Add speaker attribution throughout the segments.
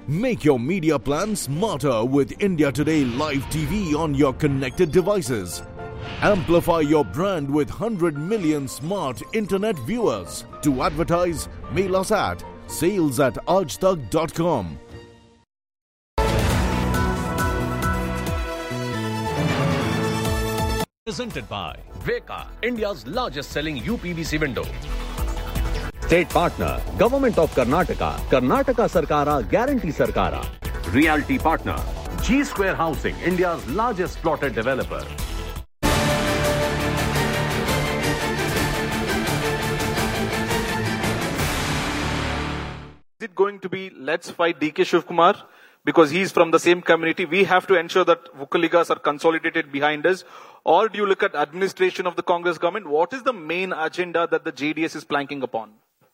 Speaker 1: Make your media plan smarter with India Today Live TV on your connected devices. Amplify your brand with 100 million smart internet viewers. To advertise, mail us at sales@aajtak.com.
Speaker 2: Presented by Veka, India's largest selling UPVC window. State partner, Government of Karnataka, Karnataka Sarkara, Guarantee Sarkara. Realty partner, G Square Housing, India's largest plotted developer.
Speaker 3: Is it going to be let's fight DK Shivkumar because he's from the same community? We have to ensure that Vukaligas are consolidated behind us. Or do you look at administration of the Congress government? What is the main agenda that the JDS is planking upon?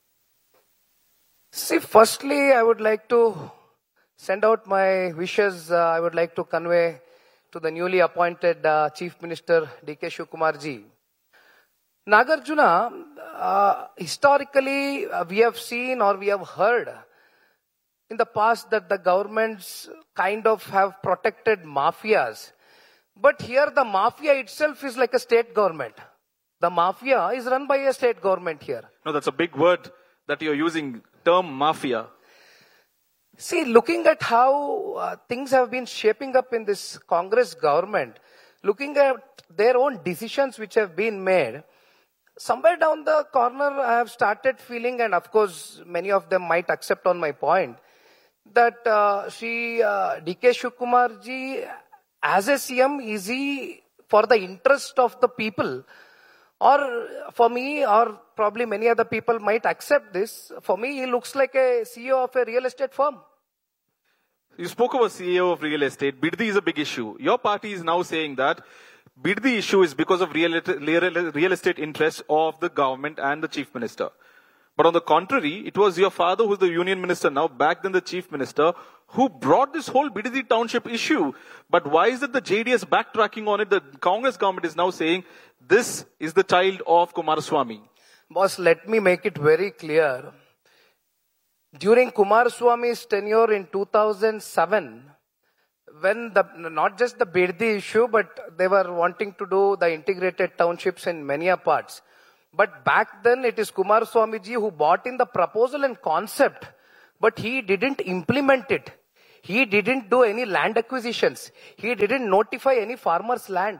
Speaker 4: See, firstly, I would like to send out my wishes. I would like to convey to the newly appointed Chief Minister DK Shivkumar ji. Nagarjuna, historically, we have seen or we have heard in the past that the governments kind of have protected mafias. But here the mafia itself is like a state government. The mafia is run by a state government here.
Speaker 3: No, that's a big word that you're using, term mafia.
Speaker 4: See, looking at how things have been shaping up in this Congress government, looking at their own decisions which have been made, somewhere down the corner I have started feeling, and of course many of them might accept on my point, that DK Shivkumar ji as a CM, is he for the interest of the people? Or for me, or probably many other people might accept this, for me he looks like a CEO of a real estate firm.
Speaker 3: You spoke of a CEO of real estate. Biddi is a big issue. Your party is now saying that Biddi issue is because of real estate interests of the government and the chief minister. But on the contrary, it was your father who's the union minister now, back then the chief minister, who brought this whole Biddi township issue. But why is it the JDS backtracking on it? The Congress government is now saying this is the child of Kumaraswamy.
Speaker 4: Boss, let me make it very clear. During Kumaraswamy's tenure in 2007, when not just the Biddi issue, but they were wanting to do the integrated townships in many parts. But back then it is Kumaraswamy ji who brought in the proposal and concept, but he didn't implement it. He didn't do any land acquisitions. He didn't notify any farmer's land.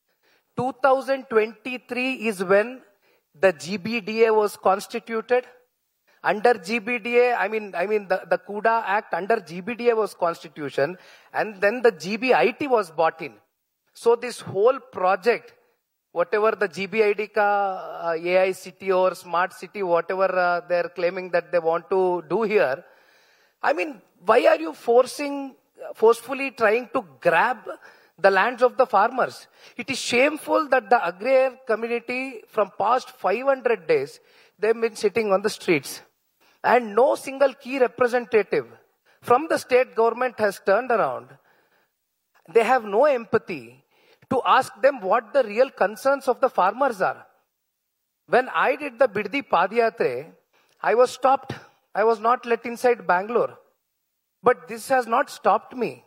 Speaker 4: 2023 is when the GBDA was constituted. Under GBDA, I mean the Kuda Act under GBDA was constitution, and then the GBIT was brought in. So this whole project, whatever the GBID ka AI city or smart city, whatever they're claiming that they want to do here, I mean, why are you forcefully trying to grab the lands of the farmers? It is shameful that the agrarian community from past 500 days, they've been sitting on the streets. And no single key representative from the state government has turned around. They have no empathy to ask them what the real concerns of the farmers are. When I did the Biddi Padayatre, I was stopped. I was not let inside Bangalore. But this has not stopped me.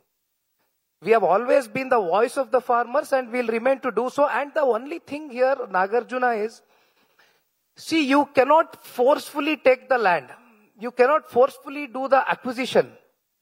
Speaker 4: We have always been the voice of the farmers and will remain to do so. And the only thing here, Nagarjuna, is, see, you cannot forcefully take the land. You cannot forcefully do the acquisition.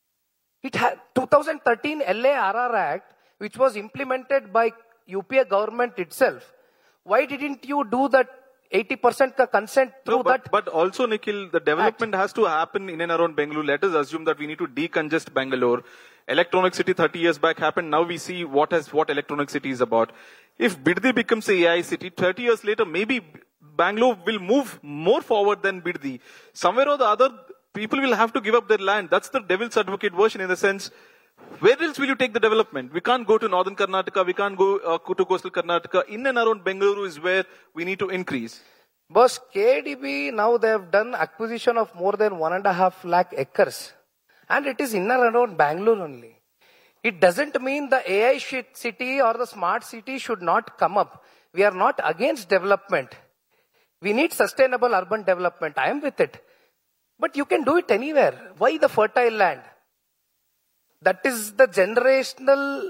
Speaker 4: It had 2013 LARR Act, which was implemented by UPA government itself. Why didn't you do that 80% consent through that?
Speaker 3: But also, Nikhil, the development has to happen in and around Bangalore. Let us assume that we need to decongest Bangalore. Electronic City 30 years back happened. Now we see what Electronic City is about. If Biddi becomes a AI city, 30 years later, maybe Bangalore will move more forward than Biddi. Somewhere or the other, people will have to give up their land. That's the devil's advocate version in the sense, where else will you take the development? We can't go to northern Karnataka. We can't go to coastal Karnataka. In and around Bengaluru is where we need to increase.
Speaker 4: Boss, KDB, now they have done acquisition of more than 1.5 lakh acres. And it is in and around Bangalore only. It doesn't mean the AI city or the smart city should not come up. We are not against development. We need sustainable urban development. I am with it. But you can do it anywhere. Why the fertile land? That is the generational,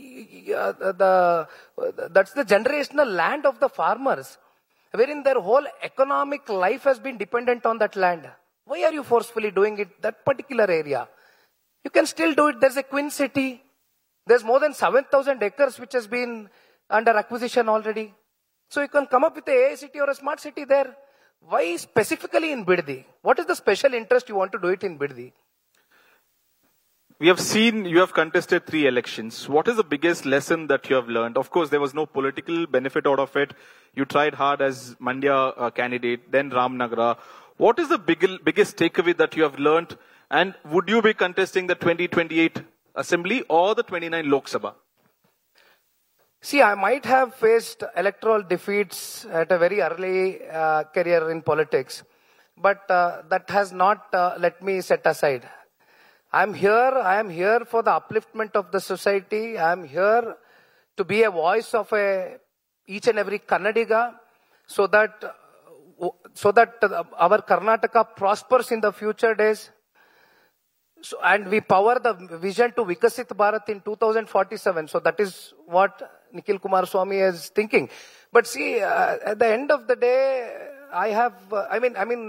Speaker 4: that's the generational land of the farmers, wherein their whole economic life has been dependent on that land. Why are you forcefully doing it, that particular area? You can still do it. There's a Queen City. There's more than 7,000 acres which has been under acquisition already. So you can come up with a AI city or a smart city there. Why specifically in Biddi? What is the special interest you want to do it in Biddi?
Speaker 3: We have seen you have contested 3 elections. What is the biggest lesson that you have learned? Of course, there was no political benefit out of it. You tried hard as Mandya candidate, then Ramnagara. What is the biggest takeaway that you have learned? And would you be contesting the 2028 Assembly or the 29 Lok Sabha?
Speaker 4: See, I might have faced electoral defeats at a very early career in politics, but that has not let me set aside. I am here for the upliftment of the society. I am here to be a voice of each and every Kannadiga, so that our Karnataka prospers in the future days. So, and we power the vision to Vikasit Bharat in 2047. So that is what Nikhil Kumaraswamy is thinking. But see, at the end of the day, leading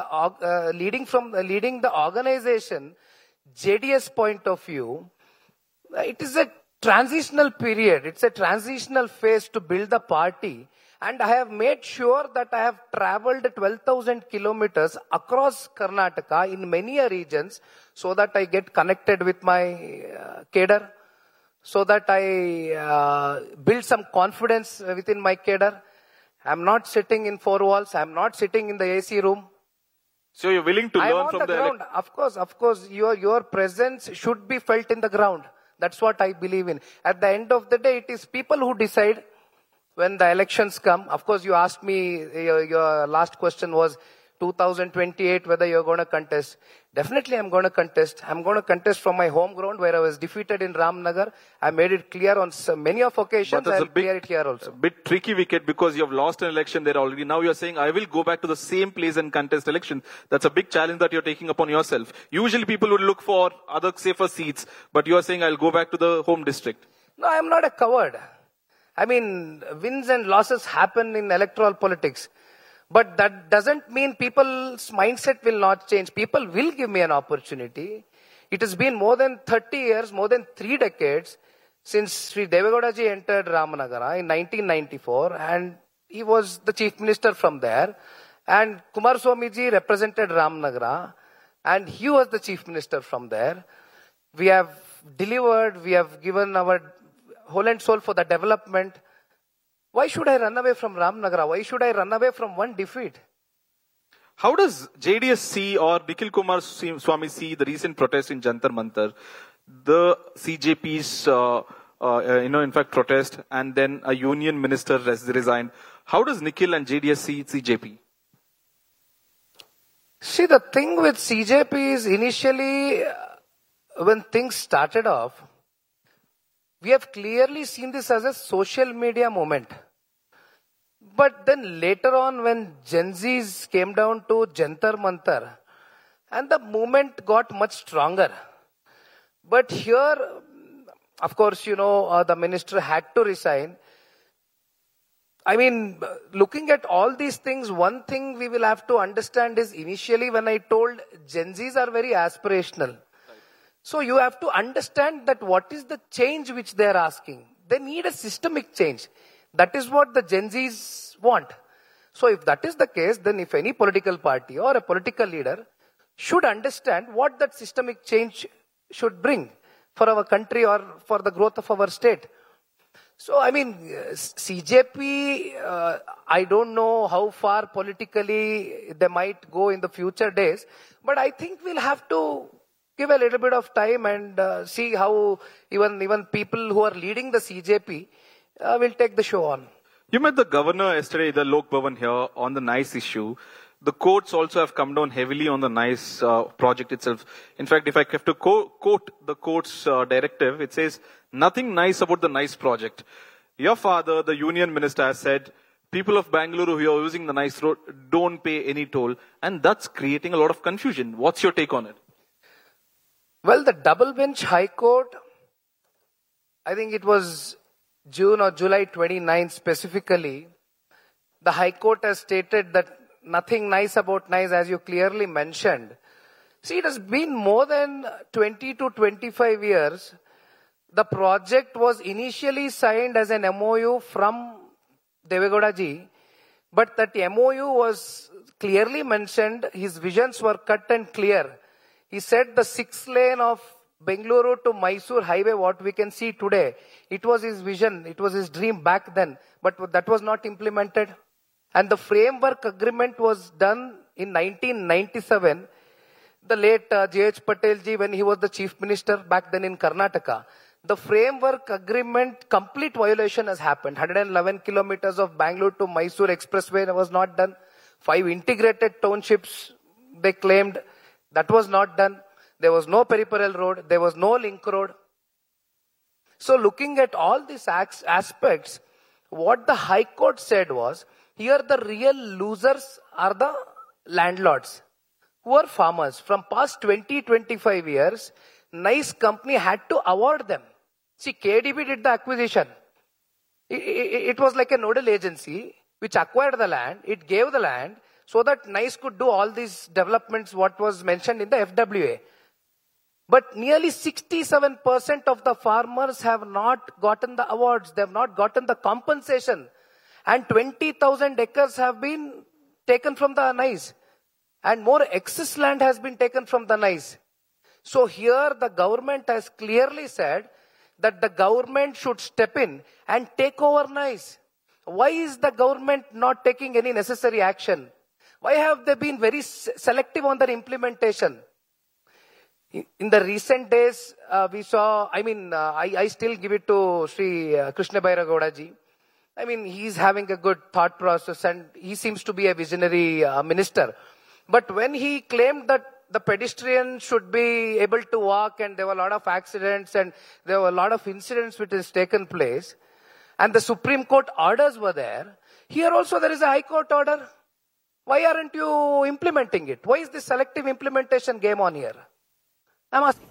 Speaker 4: the organization, JDS point of view, it is a transitional period. It's a transitional phase to build the party. And I have made sure that I have traveled 12,000 kilometers across Karnataka in many regions, so that I get connected with my cadre, so that I build some confidence within my cadre. I'm not sitting in 4 walls. I'm not sitting in the AC room.
Speaker 3: So you're willing to learn from the
Speaker 4: ground. Of course, your presence should be felt in the ground. That's what I believe in. At the end of the day, it is people who decide when the elections come. Of course, you asked me, your last question was 2028, whether you're going to contest. Definitely I'm going to contest. I'm going to contest from my home ground where I was defeated in Ramnagar. I made it clear on many of occasions. I'll clear it here also.
Speaker 3: A bit tricky wicket because you have lost an election there already. Now you're saying, I will go back to the same place and contest election. That's a big challenge that you're taking upon yourself. Usually people would look for other safer seats, but you're saying, I'll go back to the home district.
Speaker 4: No, I'm not a coward. I mean, wins and losses happen in electoral politics. But that doesn't mean people's mindset will not change. People will give me an opportunity. It has been more than 30 years, more than 3 decades since Sri Devegowda ji entered Ramnagara in 1994, and he was the chief minister from there. And Kumaraswamy ji represented Ramnagara, and he was the chief minister from there. We have delivered, we have given our whole and soul for the development. Why should I run away from Ramnagara? Why should I run away from one defeat?
Speaker 3: How does JDS see or Nikhil Kumaraswamy see the recent protest in Jantar Mantar? The CJP's, in fact, protest, and then a union minister resigned. How does Nikhil and JDS see CJP?
Speaker 4: See, the thing with CJP is initially, when things started off, we have clearly seen this as a social media moment. But then later on, when Gen Zs came down to Jantar Mantar, and the movement got much stronger. But here, of course, the minister had to resign. I mean, looking at all these things, one thing we will have to understand is initially when I told Gen Zs are very aspirational. So you have to understand that what is the change which they are asking. They need a systemic change. That is what the Gen Zs want. So if that is the case, then if any political party or a political leader should understand what that systemic change should bring for our country or for the growth of our state. So, I mean, CJP, I don't know how far politically they might go in the future days, but I think we'll have to give a little bit of time and see how even people who are leading the CJP will take the show on.
Speaker 3: You met the governor yesterday, the Lok Bhavan here, on the NICE issue. The courts also have come down heavily on the NICE project itself. In fact, if I have to quote the court's directive, it says, nothing nice about the NICE project. Your father, the union minister, has said, people of Bangalore who are using the NICE road don't pay any toll. And that's creating a lot of confusion. What's your take on it?
Speaker 4: Well, the double bench High Court, I think it was June or July 29 specifically, the High Court has stated that nothing nice about nice, as you clearly mentioned. See, it has been more than 20 to 25 years. The project was initially signed as an MOU from Devegowda ji, but that MOU was clearly mentioned. His visions were cut and clear. He said the 6 lane of Bengaluru to Mysore highway, what we can see today, it was his vision, it was his dream back then, but that was not implemented. And the framework agreement was done in 1997. The late J.H. Patel ji, when he was the chief minister back then in Karnataka, the framework agreement complete violation has happened. 111 kilometers of Bangalore to Mysore expressway was not done. 5 integrated townships, they claimed, that was not done. There was no peripheral road. There was no link road. So looking at all these aspects, what the High Court said was, here the real losers are the landlords, who are farmers. From past 20-25 years, NICE company had to award them. See, KDB did the acquisition. It was like a nodal agency which acquired the land. It gave the land so that NICE could do all these developments, what was mentioned in the FWA. But nearly 67% of the farmers have not gotten the awards. They have not gotten the compensation. And 20,000 acres have been taken from the NICE. And more excess land has been taken from the NICE. So here the government has clearly said that the government should step in and take over NICE. Why is the government not taking any necessary action? Why have they been very selective on their implementation? In the recent days, we saw, I still give it to Sri Krishna Bairagowda ji. He's having a good thought process and he seems to be a visionary minister. But when he claimed that the pedestrian should be able to walk and there were a lot of accidents and there were a lot of incidents which has taken place and the Supreme Court orders were there, here also there is a High Court order. Why aren't you implementing it? Why is this selective implementation game on here? I'm asking.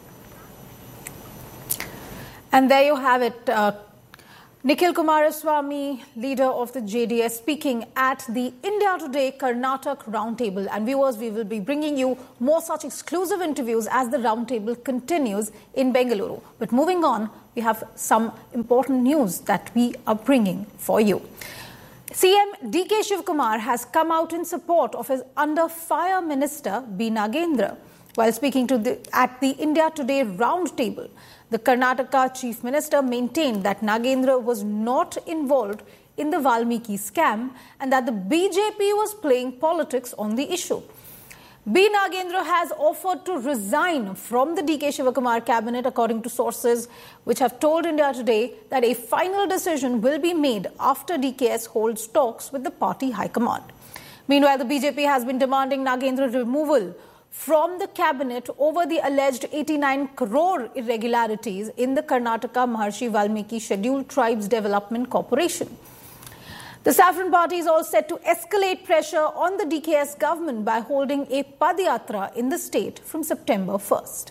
Speaker 5: And there you have it. Nikhil Kumaraswamy, leader of the JDS, speaking at the India Today Karnataka Roundtable. And viewers, we will be bringing you more such exclusive interviews as the roundtable continues in Bengaluru. But moving on, we have some important news that we are bringing for you. CM D.K. Shivakumar has come out in support of his under-fire minister B. Nagendra. While speaking at the India Today Roundtable, the Karnataka Chief Minister maintained that Nagendra was not involved in the Valmiki scam and that the BJP was playing politics on the issue. B. Nagendra has offered to resign from the D.K. Shivakumar cabinet, according to sources which have told India Today that a final decision will be made after DKS holds talks with the party high command. Meanwhile, the BJP has been demanding Nagendra removal from the cabinet over the alleged 89 crore irregularities in the Karnataka Maharshi Valmiki Scheduled Tribes Development Corporation. The Saffron Party is all set to escalate pressure on the DKS government by holding a Padyatra in the state from September 1st.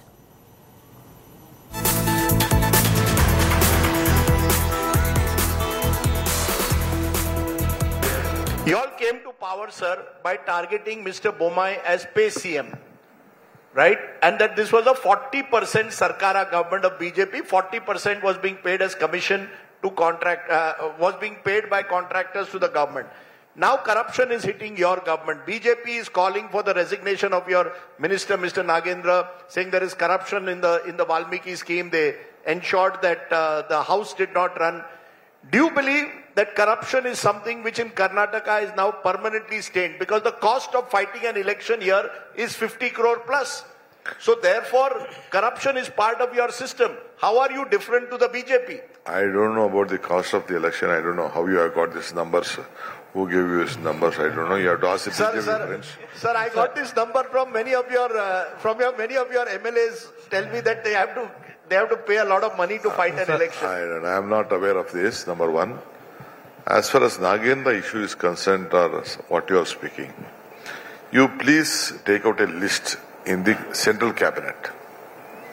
Speaker 6: You all came to power, sir, by targeting Mr. Bommai as pay CM. Right? And that this was a 40% Sarkara government of BJP, 40% was being paid as commission to was being paid by contractors to the government. Now corruption is hitting your government. BJP is calling for the resignation of your minister, Mr. Nagendra, saying there is corruption in the Valmiki scheme. They ensured that the house did not run. Do you believe that corruption is something which in Karnataka is now permanently stained? Because the cost of fighting an election here is 50 crore plus. So therefore, corruption is part of your system. How are you different to the BJP?
Speaker 7: I don't know about the cost of the election. I don't know how you have got these numbers. Who gave you these numbers? I don't know. You have to ask the BJP friends.
Speaker 6: Sir, I got this number from many of your MLAs. Tell me that they have to pay a lot of money to fight an election.
Speaker 7: I am not aware of this, number one. As far as Nagendra issue is concerned, or what you are speaking, you please take out a list in the central cabinet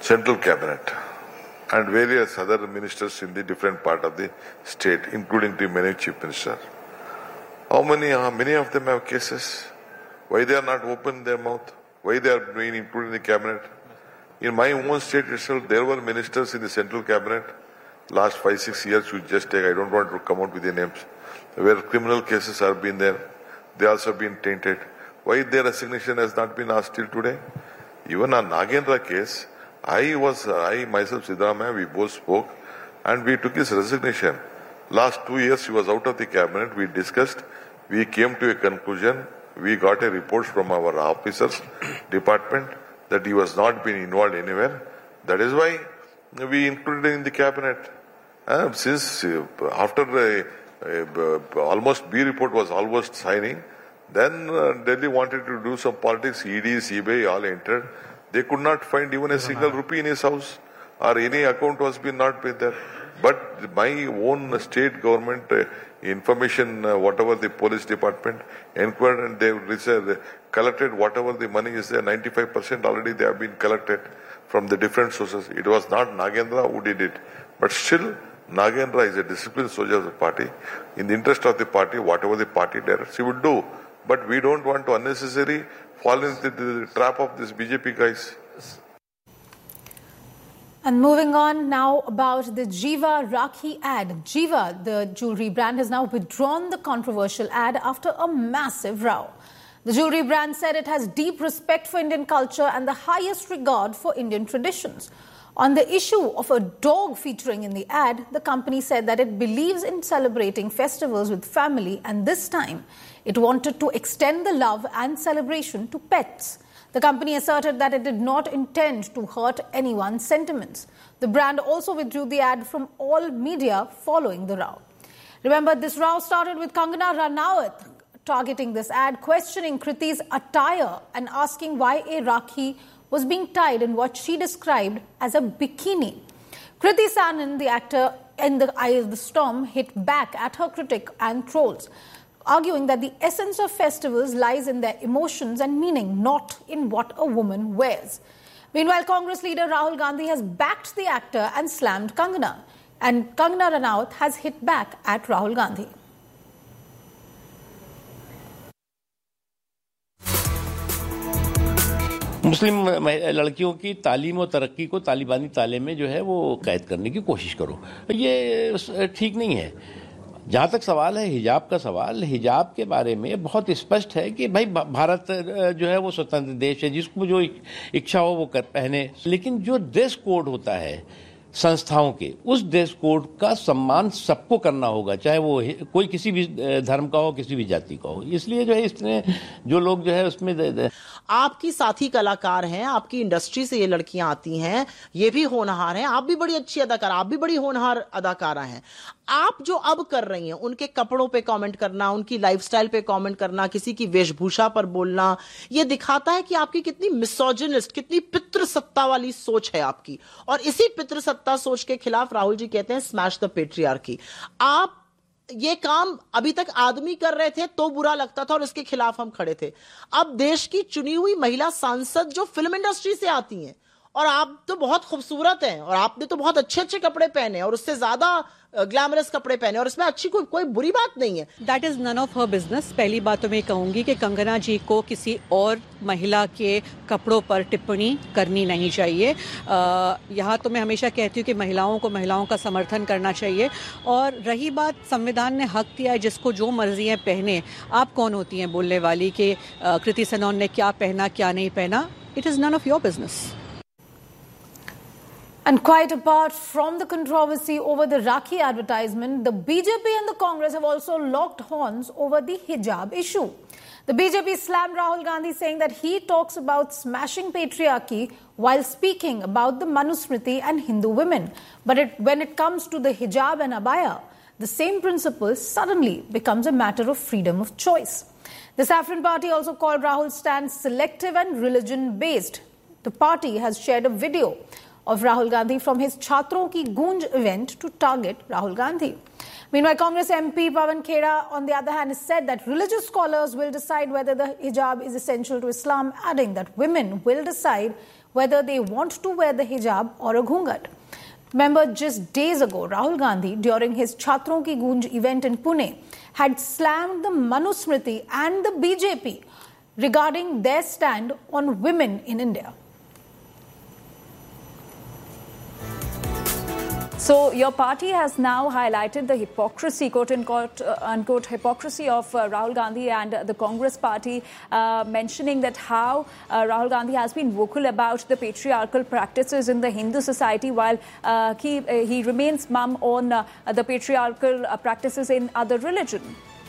Speaker 7: central cabinet and various other ministers in the different part of the state, including the many chief minister. Many of them have cases? Why they are not open their mouth? Why they are being included in the cabinet? In my own state itself, there were ministers in the central cabinet last 5-6 years. You just take, I don't want to come out with the names, where criminal cases have been there. They also been tainted. Why their resignation has not been asked till today? Even on Nagendra case, I myself, Siddaramaiah, we both spoke and we took his resignation. Last 2 years he was out of the cabinet. We discussed. We came to a conclusion. We got a report from our officers, department, that he was not been involved anywhere. That is why we included him in the cabinet. Since after almost B report was almost signing, then Delhi wanted to do some politics. ED, CBI all entered. They could not find even a single rupee in his house or any account was been not paid there. But my own state government information, whatever the police department inquired and they collected whatever the money is there, 95% already they have been collected from the different sources. It was not Nagendra who did it. But still, Nagendra is a disciplined soldier of the party. In the interest of the party, whatever the party directs, he would do. But we don't want to unnecessarily fall into the trap of these BJP guys.
Speaker 5: And moving on now about the Jiva Rakhi ad. Jiva, the jewelry brand, has now withdrawn the controversial ad after a massive row. The jewelry brand said it has deep respect for Indian culture and the highest regard for Indian traditions. On the issue of a dog featuring in the ad, the company said that it believes in celebrating festivals with family and this time it wanted to extend the love and celebration to pets. The company asserted that it did not intend to hurt anyone's sentiments. The brand also withdrew the ad from all media following the row. Remember, this row started with Kangana Ranaut targeting this ad, questioning Kriti's attire and asking why a Rakhi was being tied in what she described as a bikini. Kriti Sanon, the actor in The Eye of the Storm, hit back at her critic and trolls, arguing that the essence of festivals lies in their emotions and meaning, not in what a woman wears. Meanwhile, Congress leader Rahul Gandhi has backed the actor and slammed Kangana. And Kangana Ranaut has hit back at Rahul Gandhi.
Speaker 8: मुस्लिम लड़कियों की तालीम और तरक्की को तालिबानी ताले में जो है वो कैद करने की कोशिश करो, ये ठीक नहीं है। जहाँ तक सवाल है हिजाब का सवाल, हिजाब के बारे में बहुत स्पष्ट है कि भाई भारत जो है वो स्वतंत्र देश है, जिसको जो इच्छा हो वो पहने, लेकिन जो ड्रेस कोड होता है संस्थाओं के, उस ड्रेस कोड का सम्मान सबको करना होगा, चाहे वो कोई किसी भी धर्म का हो, किसी भी जाति का हो। इसलिए जो है इसने जो लोग जो है उसमें
Speaker 9: आपकी साथी कलाकार हैं, आपकी इंडस्ट्री से ये लड़कियां आती हैं, ये भी होनहार हैं, आप भी बड़ी अच्छी अदाकार, आप भी बड़ी होनहार अदाकारा हैं। आप जो अब कर रही हैं, उनके कपड़ों पे कमेंट करना, उनकी लाइफस्टाइल पे कमेंट करना, किसी की वेशभूषा पर बोलना, ये दिखाता है कि आपकी कितनी मिसोजिनिस्ट, कितनी पितृसत्ता वाली सोच है आपकी। और इसी पितृसत्ता सोच के खिलाफ राहुल जी कहते हैं स्मैश द पेट्रियार्की। आप ये काम अभी तक आदमी कर रहे थे तो बुरा लगता था और इसके खिलाफ हम खड़े थे। अब देश की चुनी हुई महिला सांसद जो फिल्म इंडस्ट्री से आती हैं, और आप तो बहुत खूबसूरत हैं और आपने तो बहुत अच्छे अच्छे कपड़े पहने और उससे ज्यादा ग्लैमरस कपड़े पहने और इसमें अच्छी कोई बुरी बात नहीं है।
Speaker 10: That is none of her business. पहली बात तो मैं कहूंगी कि कंगना जी को किसी और महिला के कपड़ों पर टिप्पणी करनी नहीं चाहिए। यहाँ तो मैं हमेशा कहती हूँ कि महिलाओं का समर्थन करना चाहिए। और रही बात, संविधान ने हक दिया है जिसको जो मर्जी है पहने। आप कौन होती हैं बोलने वाली कि कृति सनोन ने क्या पहना क्या नहीं पहना? It is none of your business.
Speaker 5: And quite apart from the controversy over the Rakhi advertisement, the BJP and the Congress have also locked horns over the hijab issue. The BJP slammed Rahul Gandhi, saying that he talks about smashing patriarchy while speaking about the Manusmriti and Hindu women. But when it comes to the hijab and abaya, the same principle suddenly becomes a matter of freedom of choice. The Saffron Party also called Rahul's stance selective and religion-based. The party has shared a video of Rahul Gandhi from his Chhatron Ki Goonj event to target Rahul Gandhi. Meanwhile, Congress MP Pawan Khera, on the other hand, has said that religious scholars will decide whether the hijab is essential to Islam, adding that women will decide whether they want to wear the hijab or a ghungat. Remember, just days ago, Rahul Gandhi, during his Chhatron Ki Goonj event in Pune, had slammed the Manusmriti and the BJP regarding their stand on women in India.
Speaker 11: So your party has now highlighted the hypocrisy, quote-unquote, hypocrisy of Rahul Gandhi and the Congress party, mentioning that how Rahul Gandhi has been vocal about the patriarchal practices in the Hindu society while he remains mum on the patriarchal practices in other religions.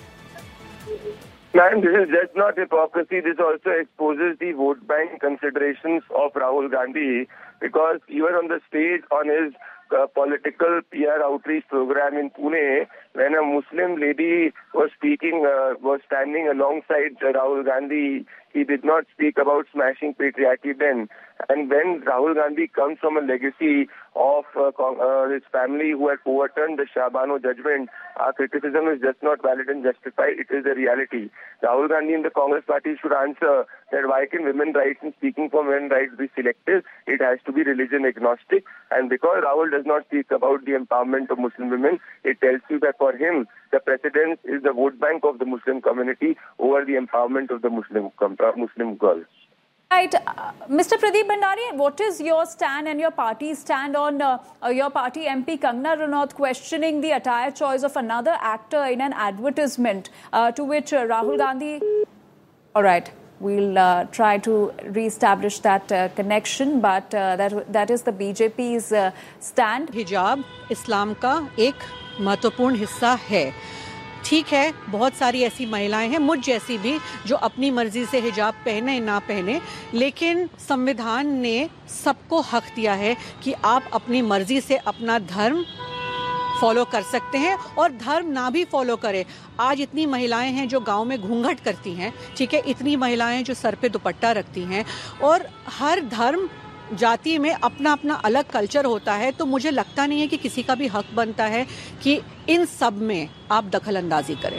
Speaker 12: Ma'am, this is just not hypocrisy. This also exposes the vote bank considerations of Rahul Gandhi, because even on the stage on his political PR outreach program in Pune, when a Muslim lady was speaking, was standing alongside Rahul Gandhi, he did not speak about smashing patriarchy then. And when Rahul Gandhi comes from a legacy of his family who had overturned the Shah Bano judgment, our criticism is just not valid and justified. It is a reality. Rahul Gandhi and the Congress party should answer that why can women's rights and speaking for women's rights be selective? It has to be religion agnostic. And because Rahul does not speak about the empowerment of Muslim women, it tells you that for him, the precedence is the vote bank of the Muslim community over the empowerment of the Muslim girls.
Speaker 11: Right. Mr. Pradeep Bhandari, what is your stand and your party's stand on your party MP Kangana Ranaut questioning the attire choice of another actor in an advertisement to which Rahul Gandhi... All right, we'll try to re-establish that connection, but that is the BJP's stand.
Speaker 10: हिजाब इस्लाम का एक महत्वपूर्ण हिस्सा है. ठीक है, बहुत सारी ऐसी महिलाएं हैं, मुझ जैसी भी, जो अपनी मर्जी से हिजाब पहने ना पहने, लेकिन संविधान ने सबको हक दिया है कि आप अपनी मर्जी से अपना धर्म फॉलो कर सकते हैं और धर्म ना भी फॉलो करें. आज इतनी महिलाएं हैं जो गांव में घूंघट करती हैं, ठीक है, इतनी महिलाएं जो सर पे दुपट्टा रखती हैं, और हर धर्म जाति में अपना अपना अलग कल्चर होता है, तो मुझे लगता नहीं है कि किसी का भी हक बनता है कि इन सब में आप दखल अंदाजी करें.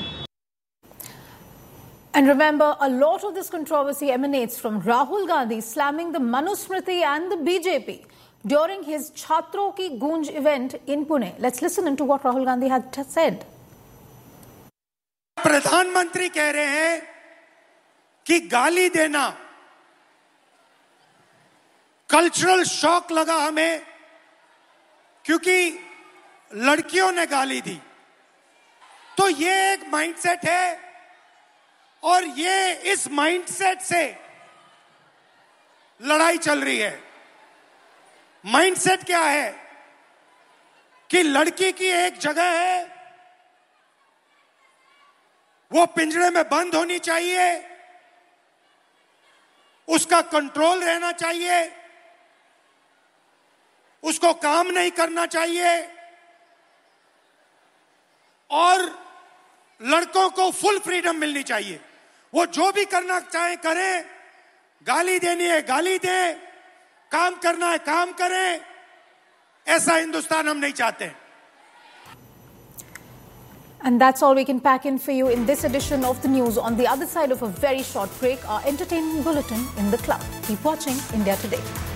Speaker 5: And remember, a lot of this controversy emanates from Rahul Gandhi slamming the Manusmriti and the BJP during his Chhatron Ki Goonj event in Pune. Let's listen into what Rahul Gandhi had said.
Speaker 13: प्रधानमंत्री कह रहे हैं कि गाली देना cultural shock लगा हमें, क्योंकि लड़कियों ने गाली दी. तो ये एक माइंडसेट है, और ये इस माइंडसेट से लड़ाई चल रही है. माइंडसेट क्या है कि लड़की की एक जगह है, वो पिंजरे में बंद होनी चाहिए, उसका कंट्रोल रहना चाहिए, उसको काम नहीं करना चाहिए, और लड़कों को फुल फ्रीडम मिलनी चाहिए. वो जो भी करना चाहे करें, गाली देनी है गाली दें, काम करना है काम करें. ऐसा हिंदुस्तान हम नहीं चाहते.
Speaker 5: And that's all we can pack in for you in this edition of the news. On the other side of a very short break, our entertainment bulletin in the club. Keep watching India Today.